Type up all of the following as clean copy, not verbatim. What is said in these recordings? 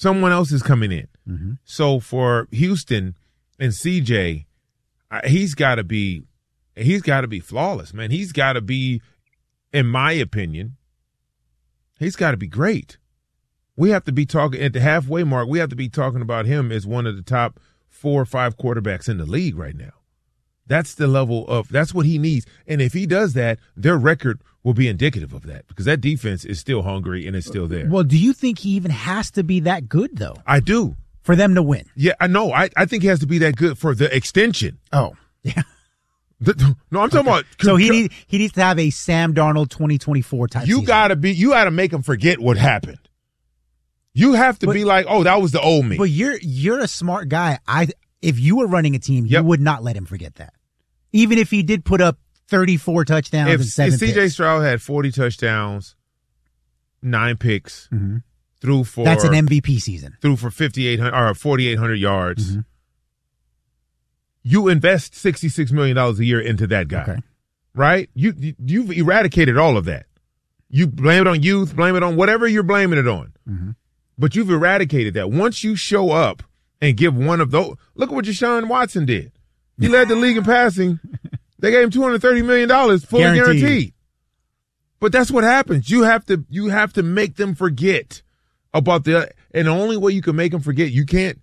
Someone else is coming in. Mm-hmm. So for Houston and CJ, he's got to be flawless, man. He's got to be, in my opinion, he's got to be great. We have to be talking at the halfway mark. We have to be talking about him as one of the top 4 or 5 quarterbacks in the league right now. That's the level of, that's what he needs. And if he does that, their record will be indicative of that because that defense is still hungry and it's still there. Well, do you think he even has to be that good, though? I do. For them to win? Yeah, I know. I think he has to be that good for the extension. Oh, yeah. No, I'm talking about. So he needs to have a Sam Darnold 2024 type season. You gotta make him forget what happened. You have to be like, oh, that was the old me. But you're a smart guy. If you were running a team, you would not let him forget that. Even if he did put up 34 touchdowns and 7 picks. If C.J. Stroud had 40 touchdowns, 9 picks, threw for... That's an MVP season. Threw for 4,800 yards. Mm-hmm. You invest $66 million a year into that guy. Okay. Right? You've eradicated all of that. You blame it on youth, blame it on whatever you're blaming it on. Mm-hmm. But you've eradicated that. Once you show up and give one of those... Look at what Deshaun Watson did. He led the league in passing. They gave him $230 million, fully guaranteed. But that's what happens. You have to make them forget about and the only way you can make them forget, you can't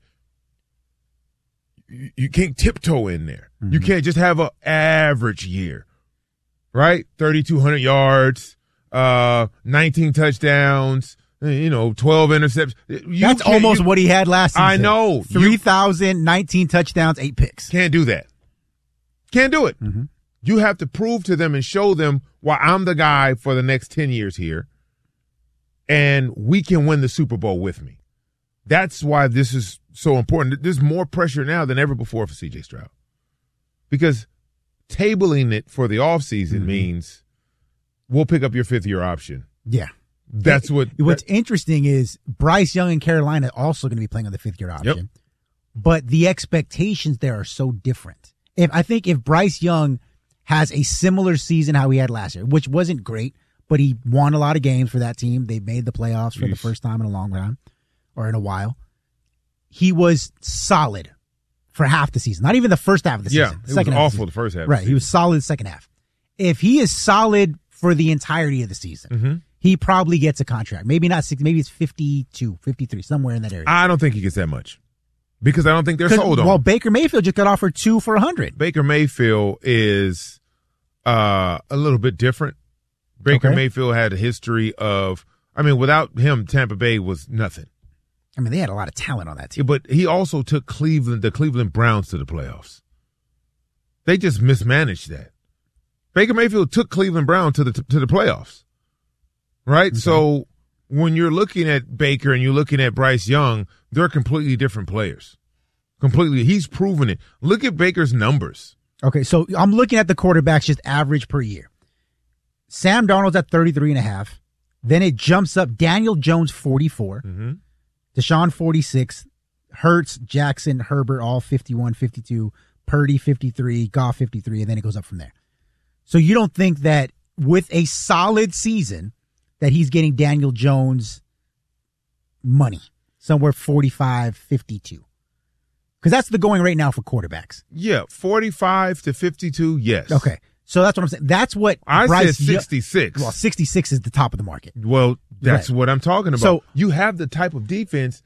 tiptoe in there. Mm-hmm. You can't just have an average year, right? 3,200 yards, 19 touchdowns, 12 interceptions. That's almost what he had last season. I know. 3,000, 19 touchdowns, 8 picks. Can't do that. Can't do it. Mm-hmm. You have to prove to them and show them why I'm the guy for the next 10 years here, and we can win the Super Bowl with me. That's why this is so important. There's more pressure now than ever before for C.J. Stroud because tabling it for the offseason means we'll pick up your 5th-year option. Yeah. That's what's interesting is Bryce Young in Carolina also going to be playing on the 5th-year option, but the expectations there are so different. I think if Bryce Young has a similar season how he had last year, which wasn't great, but he won a lot of games for that team. They made the playoffs for the first time in a long time or in a while. He was solid for half the season, not even the first half of the season. Yeah, it was awful the first half. Right, he was solid the second half. If he is solid for the entirety of the season, he probably gets a contract. Maybe not 60, maybe it's 52, 53, somewhere in that area. I don't think he gets that much because I don't think they're sold on. Well, Baker Mayfield just got offered 2 for $100. Baker Mayfield is a little bit different. Baker Mayfield had a history of, without him, Tampa Bay was nothing. They had a lot of talent on that team. But he also took the Cleveland Browns to the playoffs. They just mismanaged that. Baker Mayfield took Cleveland Browns to the playoffs. Right? Okay. So when you're looking at Baker and you're looking at Bryce Young, they're completely different players. Completely. He's proven it. Look at Baker's numbers. Okay, so I'm looking at the quarterbacks just average per year. Sam Darnold's at 33.5. Then it jumps up. Daniel Jones, 44. Mm-hmm. Deshaun, 46. Hurts, Jackson, Herbert, all 51, 52. Purdy, 53. Goff, 53. And then it goes up from there. So you don't think that with a solid season that he's getting Daniel Jones money, somewhere 45, 52? Because that's the going right now for quarterbacks. Yeah, 45 to 52, yes. Okay. So that's what I'm saying. That's what I said 66. Well, 66 is the top of the market. Well, that's what I'm talking about. So you have the type of defense.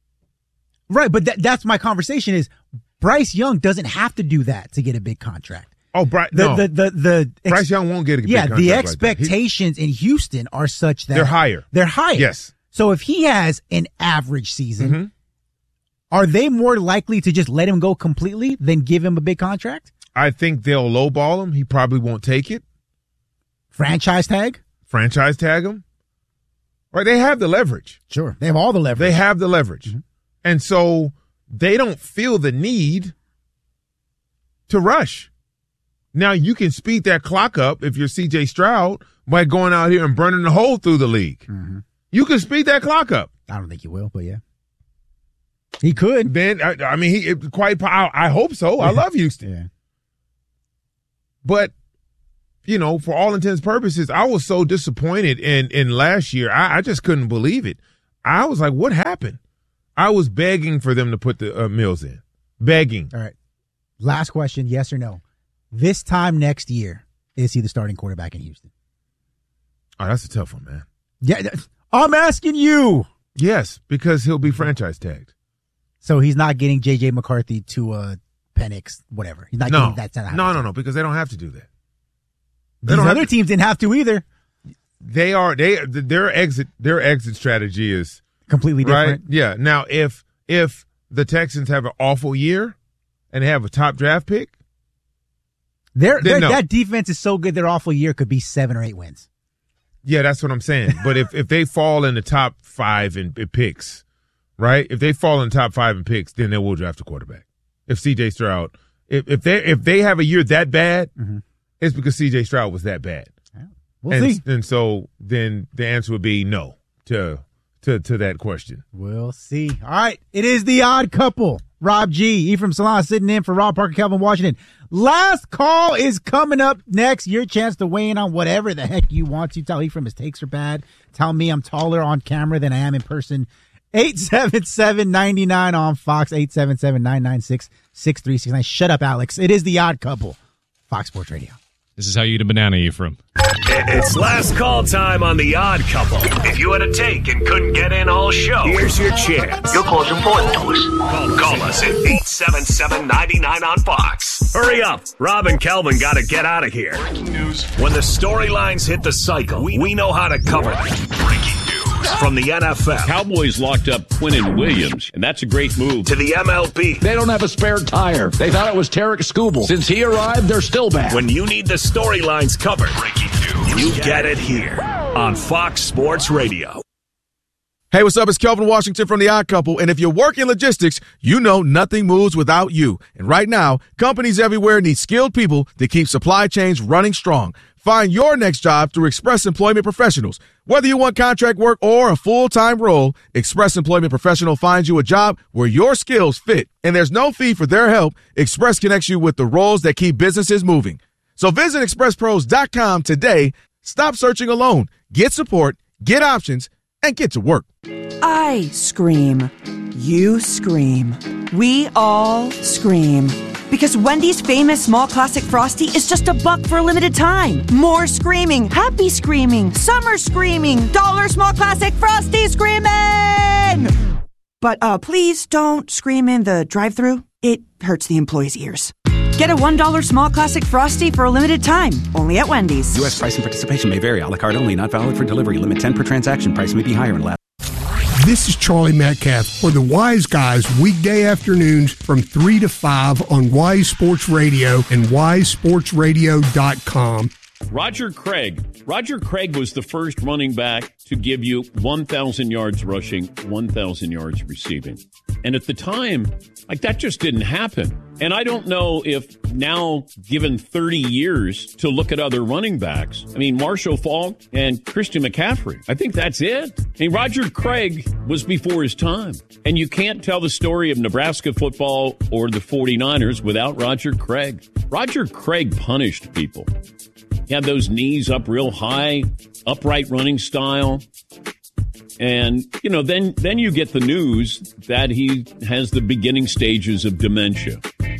Right, but that's my conversation is Bryce Young doesn't have to do that to get a big contract. Oh, Bryce Young won't get a big contract. Yeah, the expectations in Houston are such that they're higher. They're higher. Yes. So if he has an average season, are they more likely to just let him go completely than give him a big contract? I think they'll lowball him. He probably won't take it. Franchise tag him. Right? They have the leverage. Sure. They have all the leverage. They have the leverage. Mm-hmm. And so they don't feel the need to rush. Now, you can speed that clock up if you're C.J. Stroud by going out here and burning the hole through the league. Mm-hmm. You can speed that clock up. I don't think he will, but yeah. He could. Then, I hope so. I love Houston. Yeah. But, for all intents and purposes, I was so disappointed in last year. I just couldn't believe it. I was like, what happened? I was begging for them to put the Mills in. Begging. All right. Last question, yes or no? This time next year, is he the starting quarterback in Houston? Oh, that's a tough one, man. Yeah, I'm asking you. Yes, because he'll be franchise tagged. So he's not getting J.J. McCarthy to Penix, whatever. He's not getting that. No, because they don't have to do that. These other teams didn't have to either. Their exit strategy is completely different. Right? Yeah. Now, if the Texans have an awful year and they have a top draft pick, that defense is so good. Their awful year could be 7 or 8 wins. Yeah, that's what I'm saying. But if they fall in the top 5 in picks, right? If they fall in the top 5 in picks, then they will draft a quarterback. If C.J. Stroud, if they have a year that bad, it's because C.J. Stroud was that bad. We'll see. And so then the answer would be no to that question. We'll see. All right. It is the Odd Couple. Rob G, Ephraim Salon sitting in for Rob Parker, Calvin Washington. Last call is coming up next. Your chance to weigh in on whatever the heck you want to. Tell Ephraim his takes are bad. Tell me I'm taller on camera than I am in person. 877-99 on Fox, 877-996-6369. Shut up, Alex. It is the Odd Couple. Fox Sports Radio. This is how you eat a banana, Ephraim. It's last call time on The Odd Couple. If you had a take and couldn't get in all show, here's your chance. Your call's important to us. Call us at 877-99 on Fox. Hurry up. Rob and Kelvin got to get out of here. Breaking news. When the storylines hit the cycle, we know how to cover them. Breaking news. From the NFL. Cowboys locked up Quinnen Williams, and that's a great move. To the MLB. They don't have a spare tire. They thought it was Tarek Skubal. Since he arrived, they're still bad. When you need the storylines covered, Breaking news. you get it here on Fox Sports Radio. Hey, what's up? It's Kelvin Washington from The Odd Couple, and if you work in logistics, you know nothing moves without you. And right now, companies everywhere need skilled people to keep supply chains running strong. Find your next job through Express Employment Professionals. Whether you want contract work or a full-time role, Express Employment Professional finds you a job where your skills fit. And there's no fee for their help. Express connects you with the roles that keep businesses moving. So visit expresspros.com today. Stop searching alone. Get support, get options, and get to work. I scream. You scream. We all scream. Because Wendy's famous small classic Frosty is just $1 for a limited time. More screaming, happy screaming, summer screaming, dollar small classic Frosty screaming! But please don't scream in the drive-thru. It hurts the employees' ears. Get a $1 small classic Frosty for a limited time, only at Wendy's. U.S. price and participation may vary. A la carte only, not valid for delivery. Limit 10 per transaction. Price may be higher in lab. This is Charlie Metcalf for the Wise Guys, weekday afternoons from 3 to 5 on Wise Sports Radio and wisesportsradio.com. Roger Craig was the first running back to give you 1,000 yards rushing, 1,000 yards receiving. And at the time, that just didn't happen. And I don't know if now, given 30 years to look at other running backs, Marshall Faulk and Christian McCaffrey, I think that's it. Roger Craig was before his time. And you can't tell the story of Nebraska football or the 49ers without Roger Craig. Roger Craig punished people. He had those knees up real high, upright running style. And, then you get the news that he has the beginning stages of dementia.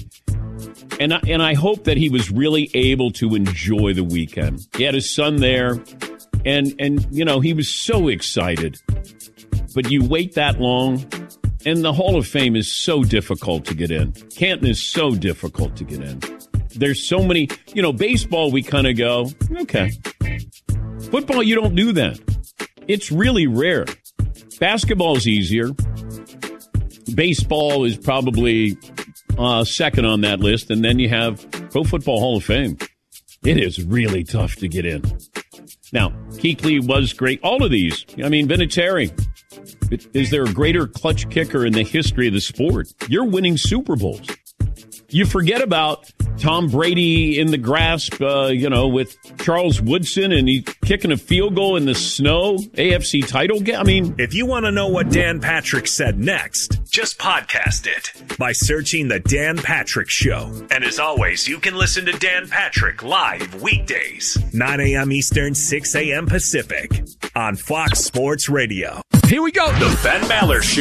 And I hope that he was really able to enjoy the weekend. He had his son there, and he was so excited. But you wait that long, and the Hall of Fame is so difficult to get in. Canton is so difficult to get in. There's so many, baseball, we kind of go, okay. Football, you don't do that. It's really rare. Basketball is easier. Baseball is probably second on that list. And then you have Pro Football Hall of Fame. It is really tough to get in. Now, Kuechly was great. All of these. Vinatieri. Is there a greater clutch kicker in the history of the sport? You're winning Super Bowls. You forget about Tom Brady in the grasp, with Charles Woodson, and he kicking a field goal in the snow, AFC title game. If you want to know what Dan Patrick said next, just podcast it by searching The Dan Patrick Show. And as always, you can listen to Dan Patrick live weekdays, 9 a.m. Eastern, 6 a.m. Pacific on Fox Sports Radio. Here we go. The Ben Maller Show.